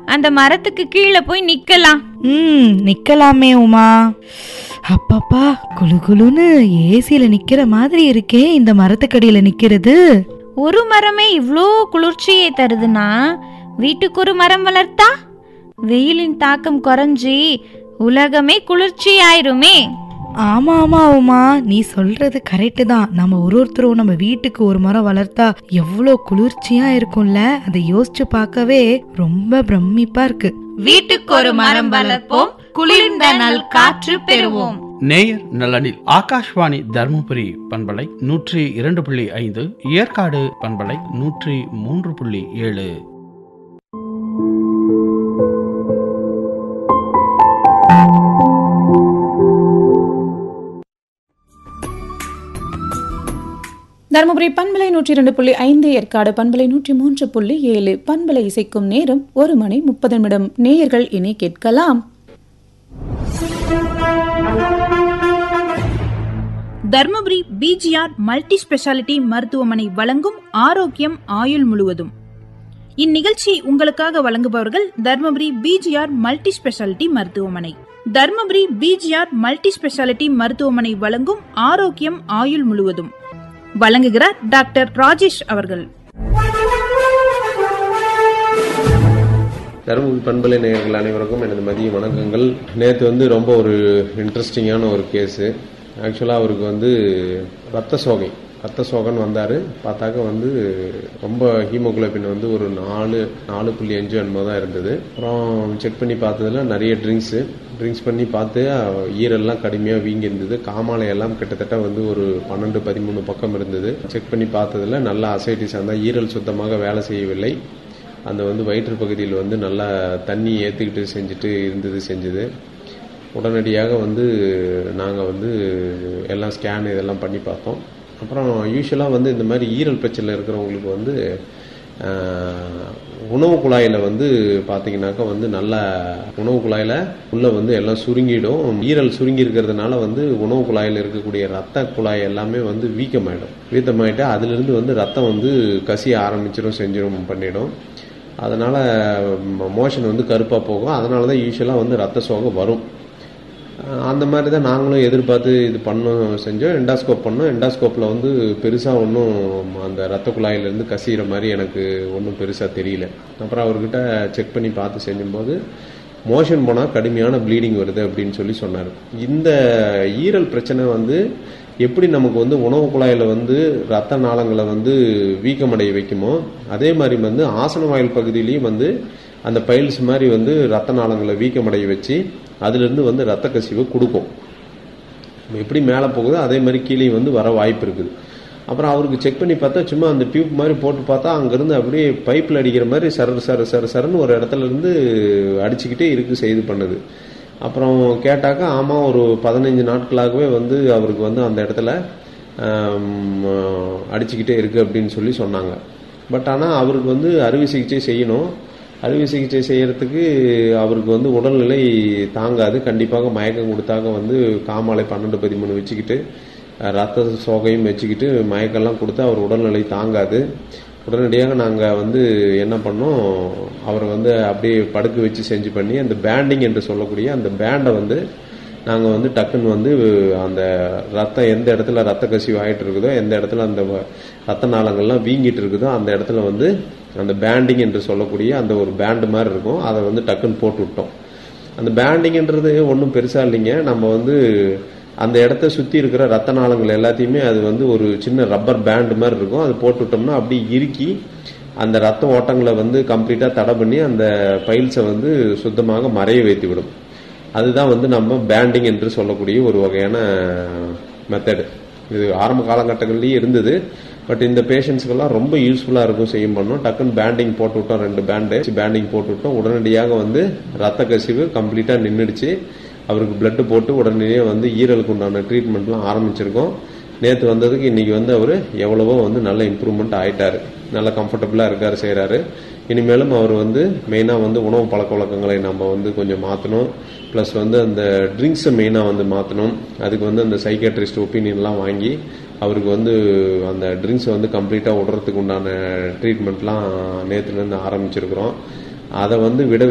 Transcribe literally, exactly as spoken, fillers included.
அந்த மரத்துக்கு கீழே போய் நிக்கலாம். ம் நிக்கலாமே உமா. அப்பப்பா குளு குளுன்னு ஏசியில நிக்கிற மாதிரி இருக்கே இந்த மரத்துக்கடியில நிக்கிறது. ஒரு மரமே இவ்ளோ குளிர்ச்சியை தருதுன்னா வீட்டுக்கு ஒரு மரம் வளர்த்தா வெயிலின் தாக்கம் குறைஞ்சி உலகமே குளிர்ச்சி ஆயிருமே. ஆமா ஆமா உமா, நீ சொல்றது கரெக்டு தான். நம்ம ஒரு ஒருத்தரும் நம்ம வீட்டுக்கு ஒரு மரம் வளர்த்தா எவ்வளோ குளிர்ச்சியா இருக்கும்ல. அதை யோசிச்சு பார்க்கவே ரொம்ப பிரமிப்பா இருக்கு. வீட்டுக்கு ஒரு மரம் வளர்ப்போம், குளிர்ந்த நல் காற்று பெறுவோம். நேயர் நலனில் ஆகாஷ்வாணி தர்மபுரி பண்பலை நூற்றி இரண்டு புள்ளி ஐந்து, ஏற்காடு பண்பலை நூற்றி மூன்று புள்ளி ஏழு. தருமபுரி பண்பலை நூற்றி இரண்டு புள்ளி ஐந்து, ஏற்காடு பண்பலை நூற்றி மூன்று புள்ளி ஏழு. பண்பலை இசைக்கும் நேரம் ஒரு மணி முப்பது நிமிடம். நேயர்கள் இனி கேட்கலாம். தர்மபுரி பிஜிஆர் மல்டி ஸ்பெஷாலிட்டி மருத்துவமனை வழங்கும் ஆரோக்கியம் ஆயுள் முழுவதும். இந்நிகழ்ச்சி உங்களுக்காக வழங்குபவர்கள் தர்மபுரி பிஜிஆர் மல்டி ஸ்பெஷாலிட்டி மருத்துவமனை. தர்மபுரி பிஜிஆர் மல்டி ஸ்பெஷாலிட்டி மருத்துவமனை வழங்கும் ஆரோக்கியம் ஆயுள் முழுவதும் வழங்குகிறார் டாக்டர் ராஜேஷ் அவர்கள். தருமபுரி பண்பலை நேயர்கள் அனைவருக்கும் எனது மதிய வணக்கங்கள். நேற்று வந்து ரொம்ப ஒரு இன்ட்ரெஸ்டிங்கான ஒரு கேஸு. ஆக்சுவலாக அவருக்கு வந்து ரத்த சோகை ரத்த சோகன்னு வந்தார். பார்த்தாக்க வந்து ரொம்ப ஹீமோகுளோபின் வந்து ஒரு நாலு நாலு புள்ளி அஞ்சு அன்பது தான் இருந்தது. அப்புறம் செக் பண்ணி பார்த்ததுல நிறைய ட்ரிங்க்ஸு ட்ரிங்க்ஸ் பண்ணி பார்த்து ஈரெல்லாம் கடுமையாக வீங்கி இருந்தது. காமாலையெல்லாம் கிட்டத்தட்ட வந்து ஒரு பன்னெண்டு பதிமூணு பக்கம் இருந்தது. செக் பண்ணி பார்த்ததுல நல்லா அசைட்டிஸ் இருந்தால் ஈரல் சுத்தமாக வேலை செய்யவில்லை. அந்த வந்து வயிற்று பகுதியில் வந்து நல்லா தண்ணி ஏற்றுக்கிட்டு செஞ்சுட்டு இருந்தது செஞ்சுது. உடனடியாக வந்து நாங்கள் வந்து எல்லாம் ஸ்கேன் இதெல்லாம் பண்ணி பார்த்தோம். அப்புறம் யூஸ்வலாக வந்து இந்த மாதிரி ஈரல் பிரச்சனை இருக்கிறவங்களுக்கு வந்து உணவு குழாயில் வந்து பார்த்தீங்கன்னாக்கா வந்து நல்ல உணவு குழாயில் உள்ளே வந்து எல்லாம் சுருங்கிடும். ஈரல் சுருங்கி இருக்கிறதுனால வந்து உணவு குழாயில் இருக்கக்கூடிய ரத்த குழாய் எல்லாமே வந்து வீக்கமாயிடும். வீக்கமாயிட்டு அதிலிருந்து வந்து ரத்தம் வந்து கசிய ஆரம்பிச்சிடும், செஞ்சிடும் பண்ணிடும். அதனால் மோஷன் வந்து கருப்பாக போகும். அதனால தான் யூஸ்வலாக வந்து ரத்த சோகை வரும். அந்த மாதிரி தான் நாங்களும் எதிர்பார்த்து இது பண்ணோம் செஞ்சோம். எண்டாஸ்கோப் பண்ணோம். எண்டாஸ்கோப்பில் வந்து பெருசாக ஒன்றும் அந்த ரத்த குழாயிலேருந்து கசிகிற மாதிரி எனக்கு ஒன்றும் பெருசாக தெரியல. அப்புறம் அவர்கிட்ட செக் பண்ணி பார்த்து செஞ்சும்போது மோஷன் போனால் கடுமையான ப்ளீடிங் வருது அப்படின்னு சொல்லி சொன்னார். இந்த ஈரல் பிரச்சனை வந்து எப்படி நமக்கு வந்து உணவு குழாயில் வந்து ரத்த நாளங்களை வந்து வீக்கமடைய வைக்குமோ அதே மாதிரி வந்து ஆசன வாயில் பகுதியிலையும் வந்து அந்த பைல்ஸ் மாதிரி வந்து ரத்த நாளங்களை வீக்கமடைய வச்சு அதிலிருந்து வந்து ரத்த கசிவை கொடுக்கும். எப்படி மேலே போகுதோ அதே மாதிரி கீழே வந்து வர வாய்ப்பு இருக்குது. அப்புறம் அவருக்கு செக் பண்ணி பார்த்தா சும்மா அந்த டியூப் மாதிரி போட்டு பார்த்தா அங்கேருந்து அப்படியே பைப்பில் அடிக்கிற மாதிரி சர சர சர சரன்னு ஒரு இடத்துல இருந்து அடிச்சுக்கிட்டே இருக்கு செய்து பண்ணுது. அப்புறம் கேட்டாக்கா ஆமாம் ஒரு பதினஞ்சு நாட்களாகவே வந்து அவருக்கு வந்து அந்த இடத்துல அடிச்சுக்கிட்டே இருக்குது அப்படின்னு சொல்லி சொன்னாங்க. பட் ஆனால் அவருக்கு வந்து அறுவை சிகிச்சை செய்யணும். அறுவை சிகிச்சை செய்யறதுக்கு அவருக்கு வந்து உடல்நிலை தாங்காது. கண்டிப்பாக மயக்கம் கொடுத்தாக்க வந்து காமாலை பன்னெண்டு பதிமூணு வச்சுக்கிட்டு ரத்த சோகையும் வச்சுக்கிட்டு மயக்கெல்லாம் கொடுத்தா அவர் உடல்நிலை தாங்காது. உடனடியாக நாங்கள் வந்து என்ன பண்ணோம், அவரை வந்து அப்படியே படுக்க வச்சு செஞ்சு பண்ணி அந்த பேண்டிங் என்று சொல்லக்கூடிய அந்த பேண்டை வந்து நாங்கள் வந்து டக்குன்னு வந்து அந்த ரத்தம் எந்த இடத்துல ரத்த கசிவு ஆகிட்டு இருக்குதோ எந்த இடத்துல அந்த ரத்த நாளங்கள்லாம் வீங்கிட்டு இருக்குதோ அந்த இடத்துல வந்து அந்த பேண்டிங் என்று சொல்லக்கூடிய அந்த ஒரு பேண்டு மாதிரி இருக்கும். அதை வந்து டக்குன்னு போட்டு விட்டோம். அந்த பேண்டிங்ன்றது ஒன்றும் பெருசாக இல்லைங்க. நம்ம வந்து அந்த இடத்த சுற்றி இருக்கிற ரத்த நாளங்கள் எல்லாத்தையுமே அது வந்து ஒரு சின்ன ரப்பர் பேண்டு மாதிரி இருக்கும். அது போட்டு விட்டோம்னா அப்படி இறுக்கி அந்த ரத்த ஓட்டங்களை வந்து கம்ப்ளீட்டாக தடை பண்ணி அந்த பைல்ஸை வந்து சுத்தமாக மறைய வைத்து விடும். அதுதான் வந்து நம்ம பேண்டிங் என்று சொல்லக்கூடிய ஒரு வகையான மெத்தடு. இது ஆரம்ப காலகட்டங்கள்லேயே இருந்தது. பட் இந்த பேஷண்ட்ஸ்க்கெல்லாம் ரொம்ப யூஸ்ஃபுல்லாக இருக்கும் செய்யும் பண்ணோம். டக்குன்னு பேண்டிங் போட்டு விட்டோம். ரெண்டு பேண்டு பேண்டிங் போட்டு விட்டோம். உடனடியாக வந்து ரத்த கசிவு கம்ப்ளீட்டாக நின்றுடுச்சு. அவருக்கு பிளட்டு போட்டு உடனடியே வந்து ஈரலுக்கு உண்டான ட்ரீட்மெண்ட்லாம் ஆரம்பிச்சிருக்கோம். நேற்று வந்ததுக்கு இன்னைக்கு வந்து அவர் எவ்வளவோ வந்து நல்ல இம்ப்ரூவ்மெண்ட் ஆகிட்டார். நல்லா கம்ஃபர்டபுளாக இருக்கார், செய்கிறாரு. இனிமேலும் அவர் வந்து மெயினாக வந்து உணவு பழக்க வழக்கங்களை நம்ம வந்து கொஞ்சம் மாற்றணும். ப்ளஸ் வந்து அந்த ட்ரிங்க்ஸை மெயினாக வந்து மாற்றணும். அதுக்கு வந்து அந்த சைக்கியாட்ரிஸ்ட் ஒப்பீனியன்லாம் வாங்கி அவருக்கு வந்து அந்த ட்ரிங்க்ஸை வந்து கம்ப்ளீட்டாக விடுறதுக்கு உண்டான ட்ரீட்மெண்ட்லாம் நேற்றுலேருந்து ஆரம்பிச்சிருக்கிறோம். அதை வந்து விட